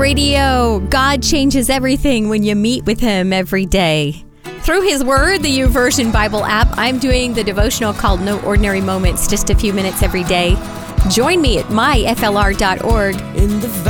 Radio. God changes everything when you meet with Him every day. Through His Word, the YouVersion Bible app, I'm doing the devotional called No Ordinary Moments, just a few minutes every day. Join me at myflr.org. In the